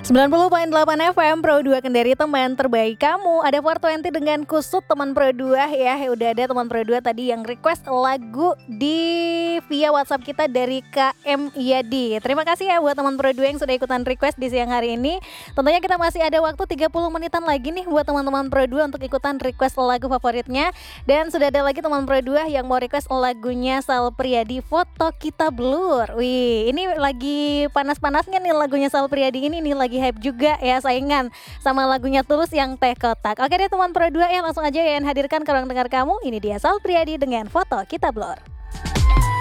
90,8 FM Pro 2 Kendari, teman terbaik kamu. Ada 420 dengan Kusut, teman Pro 2 ya. Udah ada teman Pro 2 tadi yang request lagu di via WhatsApp kita dari KM Yadi. Terima kasih ya buat teman Pro 2 yang sudah ikutan request di siang hari ini. Tentunya kita masih ada waktu 30 menitan lagi nih buat teman-teman Pro 2 untuk ikutan request lagu favoritnya. Dan sudah ada lagi teman Pro 2 yang mau request lagunya Sal Priadi, Foto Kita Blur. Wih, ini lagi panas-panasnya nih lagunya Sal Priadi ini nih, lagi hype juga ya, saingan sama lagunya Tulus yang Teh Kotak. Oke deh teman Pro 2 ya, langsung aja ya hadirkan ke ruang dengar kamu. Ini dia Sal Priadi dengan Foto Kita Blur.